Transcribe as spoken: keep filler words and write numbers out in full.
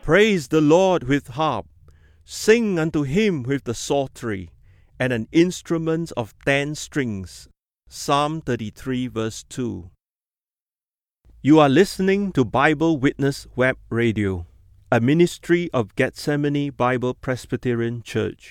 Praise the Lord with harp. Sing unto him with the psaltery, and an instrument of ten strings. Psalm thirty-three, verse two. You are listening to Bible Witness Web Radio, a ministry of Gethsemane Bible Presbyterian Church.